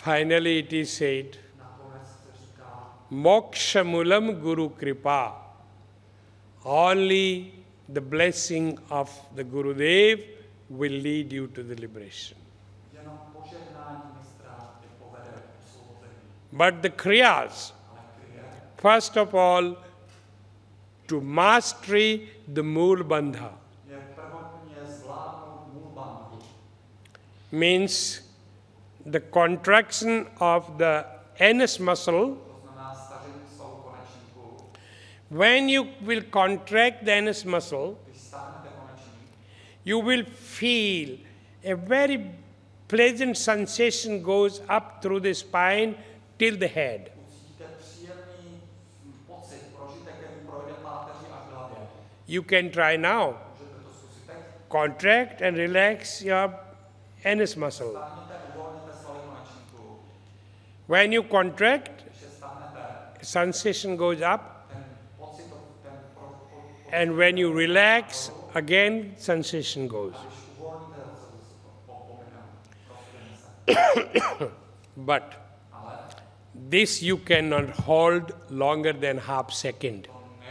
Finally it is said, Moksha Mulam Guru Kripa. Only the blessing of the Gurudev will lead you to the liberation. But the Kriyas, first of all, to mastery the Mool Bandha, means the contraction of the anus muscle. When you will contract the anus muscle, you will feel a very pleasant sensation goes up through the spine till the head. You can try now. Contract and relax your anus muscle. When you contract, sensation goes up. And when you relax, again sensation goes. But this you cannot hold longer than half second.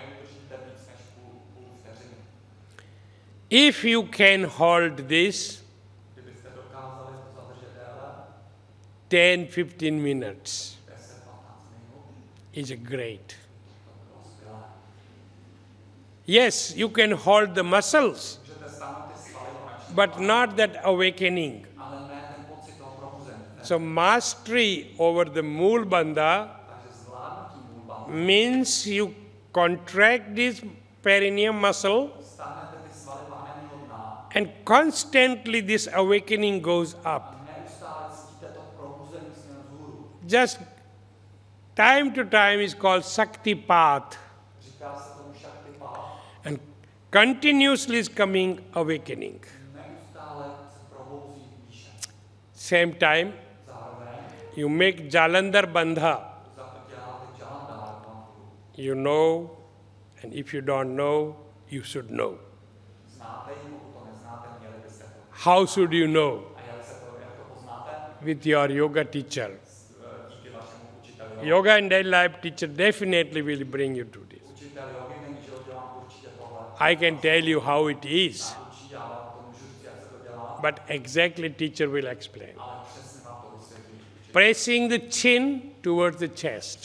If you can hold this 10-15 minutes, is great. Yes, you can hold the muscles, but not that awakening. So mastery over the Mool Bandha means you contract this perineum muscle and constantly this awakening goes up. Just time to time is called Shakti Path. And continuously is coming awakening. Same time, you make Jalandhar Bandha. You know, and if you don't know, you should know. How should you know? With your yoga teacher. Yoga and daily life teacher definitely will bring you to this. I can tell you how it is, but exactly teacher will explain. Pressing the chin towards the chest.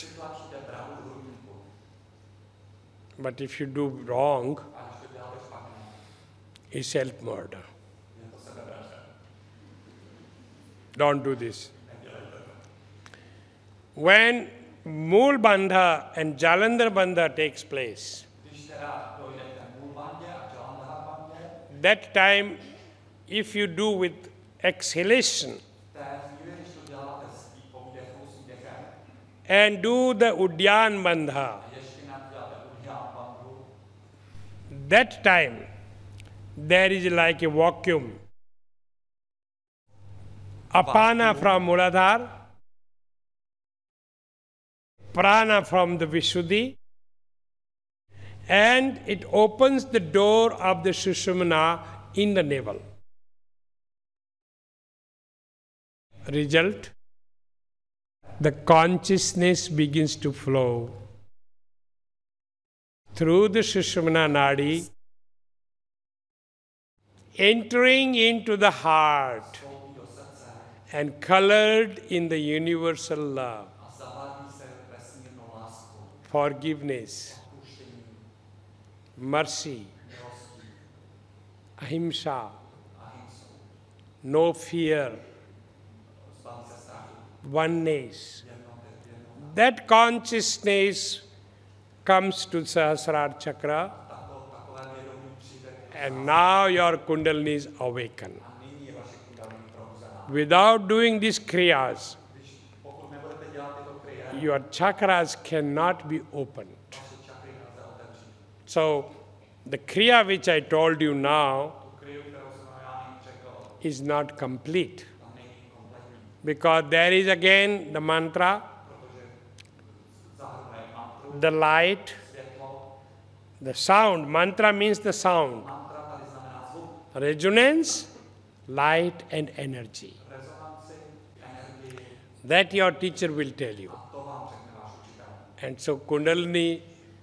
But if you do wrong, it's self-murder. Don't do this. When Mool Bandha and Jalandhar Bandha takes place, that time, if you do with exhalation and do the Udyan Bandha, that time there is like a vacuum. Apana from Muladhara, Prana from the Vishuddhi, and it opens the door of the Sushumna in the navel. Result, the consciousness begins to flow through the Sushumna Nadi, entering into the heart and colored in the universal love, forgiveness, mercy, ahimsa, no fear, oneness. That consciousness comes to Sahasrara Chakra, and now your Kundalini is awakened. Without doing these kriyas, your chakras cannot be opened. So, the kriya which I told you now is not complete. Because there is again the mantra, the light, the sound. Mantra means the sound. Resonance, light and energy. That your teacher will tell you. A to vám řekne váš učitel. And so Kundalini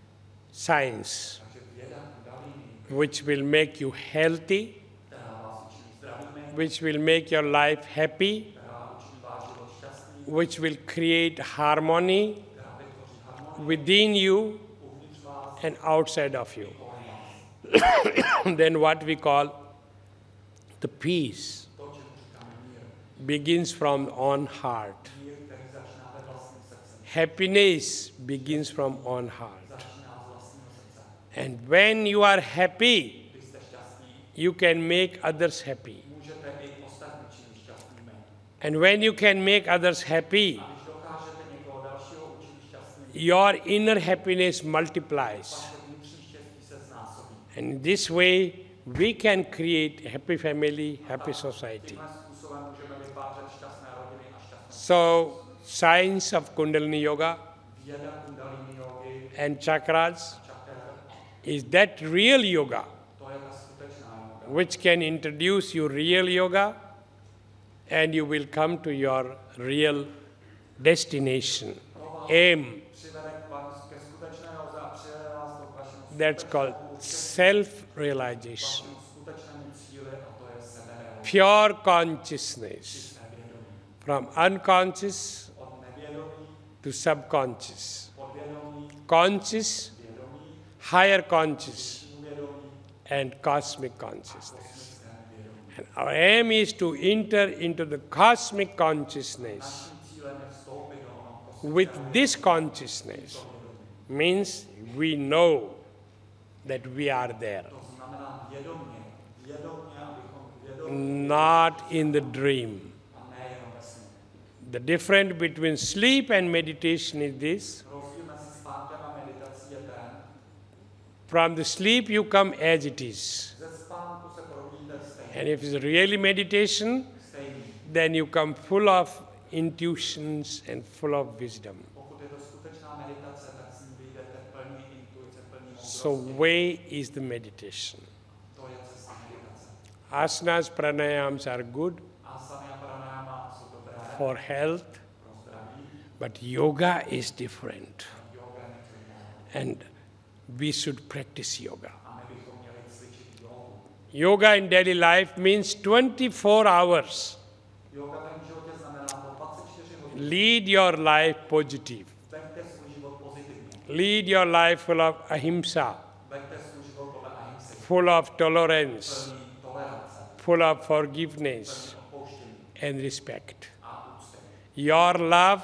science, Takže věda Kundalini, which will make you healthy, která vás učiní zdravými, which will make your life happy, která učiní váš život šťastný, which will create harmony která vytvoří harmonii within you uvnitř vás and outside of you. kolem vás. Then what we call the peace To, čemu říkáme mír. begins from on heart. Mír, který začíná ve vlastním srdci. Happiness begins from on heart. Začíná z vlastního srdce. And when you are happy, Když jste šťastní, you can make others happy. můžete i ostatní činit šťastnými. And when you can make others happy, A když dokážete někoho dalšího učinit šťastným, your inner happiness multiplies. vaše vnitřní štěstí se znásobí. And in this way, we can create a happy family, happy society. Tímhle způsobem můžeme vytvářet šťastné rodiny a šťastné. So, science of Kundalini Yoga Věda Kundalini jogy, and chakras čakr, is that real yoga, to je ta skutečná yoga. which can introduce you real yoga, and you will come to your real destination, aim. Přivede ke skutečné joze a přivede vás to k vašemu That's called self-realization, skutečnému cíli a to je seberealizace. pure consciousness, Nevědomí. from unconscious Od nevědomí, to subconscious, podvědomí, conscious, vědomí, higher conscious, uvědomí, and cosmic consciousness. kosmické nevědomí. And our aim is to enter into the cosmic consciousness. Naším cílem je vstoupit do onoho kosmického With this consciousness means we know that we are there, To znamená vědomě, abychom vědomě not in the dream. a nejenom ve snu. The difference between sleep and meditation is this. Rozdíl mezi spánkem a meditací je ten, From the sleep you come as it is. ze spánku se probudíte stejný, And if it's really meditation, then you come full of intuitions and full of wisdom. Pokud je to skutečná meditace, tak s ní vyjdete plný intuice, plný moudrosti. So way is the meditation. To je cesta meditace. Asanas, pranayams are good Asany a pranayama jsou dobré for health, pro zdraví, but yoga is different. yoga je něco jiného. And we should practice yoga. A my bychom měli cvičit jogu. Yoga in daily life means 24 hours. Yoga v mém životě znamená to 24 hodin. Lead your life positive. Veďte svůj život pozitivně. Lead your life full of ahimsa, Veďte svůj život podle ahimsy. full of tolerance, Plný tolerance, full of forgiveness plný odpouštění and respect. a úcty. Your love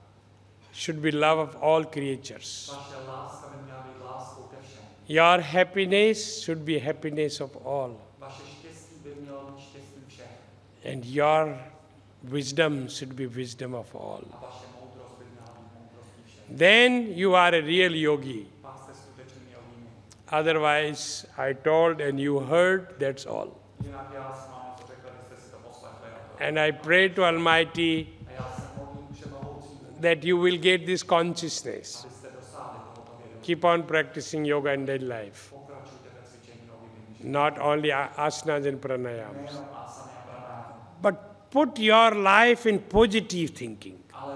should be love of all creatures. Vaše láska by měla být láskou ke všem. Your happiness should be happiness of all. Vaše štěstí by mělo být štěstím všech. And your wisdom should be wisdom of all. A vaše moudrost by měla být moudrostí všech. Then you are a real yogi. Pak jste skutečnými jogíny. Otherwise, I told and you heard, that's all. Jinak já jsem vám něco řekl, vy jste si to poslechli. A to- And I pray to Almighty A já se modlím všemohoucímu, that you will get this consciousness. abyste dosáhli tohoto vědomí. Keep on practicing yoga in daily life. Pokračujte ve cvičení jogy v běžných životě. Not only asanas and pranayams, Nejenom asany a pranayama, but put your life in positive thinking. ale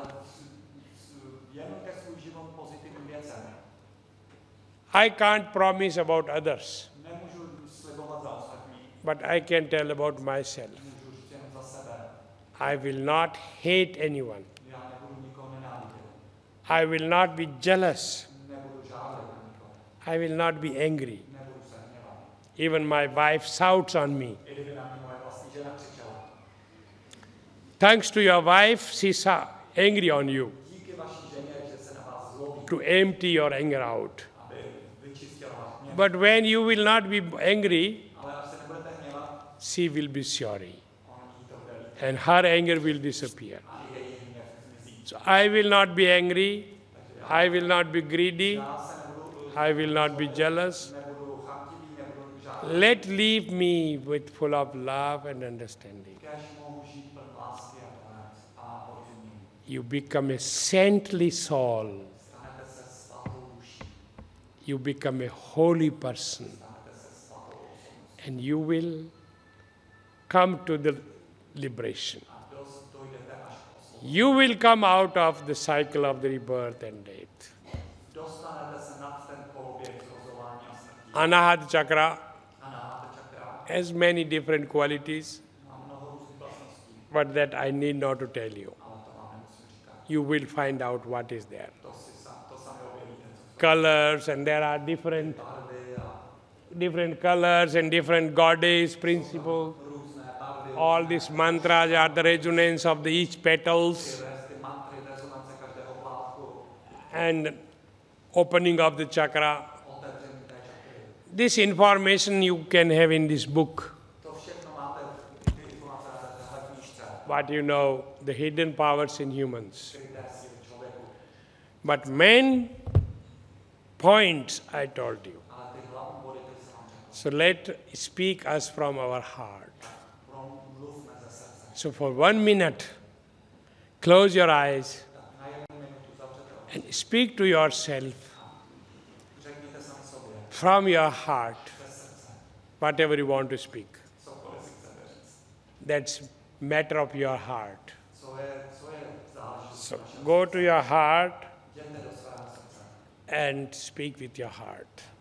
věnujte svůj život pozitivním věcem. I can't promise about others, Nemůžu slibovat za ostatní, but I can tell about myself. můžu říct jen za sebe. I will not hate anyone. Já nebudu nikoho nenávidět. I will not be jealous. Nebudu žádat na nikoho. I will not be angry. Nebudu se hněvat. Even my wife shouts on me. I kdyby na mě moje vlastní žena křičela. Thanks to your wife, she's angry on you Díky vaší ženě, že se na vás zlobí, to empty your anger out. aby vyčistila váš hněv. But when you will not be angry, Ale až se nebudete hněvat, she will be sorry. on jí to bude líbit. And her anger will disappear. A i její hněv zmizí. So I will not be angry. I will not be greedy. Já se nebudu, I will not be jealous. nebudu chamtivý, nebudu žádat. Let leave me with full of love and understanding. Kéž mohu žít pln lásky a porozumění. You become a saintly soul. Stanete se svatou duší. You become a holy person. Stanete se svatou osobností. And you will come to the liberation. A dojdete až k osvobození. You will come out of the cycle of the rebirth and death. Dostanete se nad ten koloběh zrozování a smrti. Anahata chakra Anahata čakra has many different qualities, má mnoho různých vlastností, but that I need not to tell you. ale to vám nemusím říkat. You will find out what is there. To sami objevíte, co Colors, and there are different barvy a colors and different goddess principles. různé barvy, All these mantras are the resonance of the each petals ty mantry, rezonance každého plátku, and opening of the chakra. otevření té čakry. This information you can have in this book, To všechno máte ty informace na téhle knížce, but you know the hidden powers in humans. skryté síly člověku. But main points I told you. Ale ty hlavní body, ty jsem vám řekl, So let speak us from our heart. promluvme ze srdce. So for 1 minute, close your eyes Tak na 1 minutu zavřete oči. and speak to yourself Řekněte sami sobě from your heart ze srdce, whatever you want to speak. cokoliv si chcete říct. That's matter of your heart. Co je záležitost So vašeho go to your heart Jděte do svého srdce and speak with your heart.